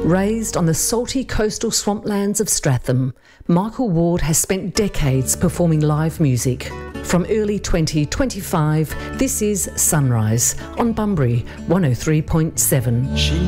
Raised on the salty coastal swamplands of Stratham, Michael Ward has spent decades performing live music. From early 2025, this is Sunrise on Bunbury 103.7.